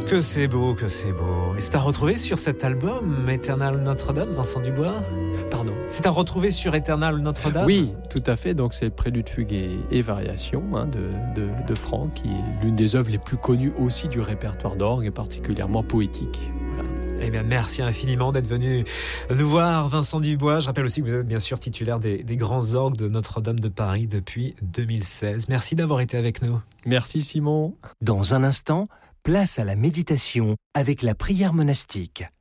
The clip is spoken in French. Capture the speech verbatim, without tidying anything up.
Que c'est beau, que c'est beau. Et c'est à retrouver sur cet album, Éternel Notre-Dame, Vincent Dubois ? Pardon. C'est à retrouver sur Éternel Notre-Dame ? Oui, tout à fait. Donc c'est Prélude, fugue et, et variation hein, de, de, de Franck, qui est l'une des œuvres les plus connues aussi du répertoire d'orgue, et particulièrement poétique. Voilà. Eh bien, merci infiniment d'être venu nous voir, Vincent Dubois. Je rappelle aussi que vous êtes bien sûr titulaire des, des grands orgues de Notre-Dame de Paris depuis deux mille seize. Merci d'avoir été avec nous. Merci Simon. Dans un instant, place à la méditation avec la prière monastique.